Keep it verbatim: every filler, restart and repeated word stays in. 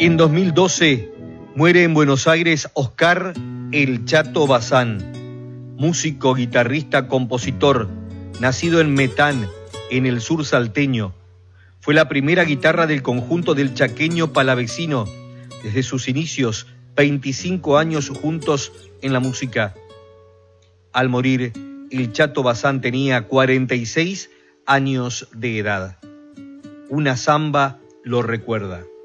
En dos mil doce muere en Buenos Aires Oscar El Chato Bazán, músico, guitarrista, compositor, nacido en Metán, en el sur salteño. Fue la primera guitarra del conjunto del chaqueño palavecino. Desde sus inicios, veinticinco años juntos en la música. Al morir, El Chato Bazán tenía cuarenta y seis años de edad. Una zamba lo recuerda.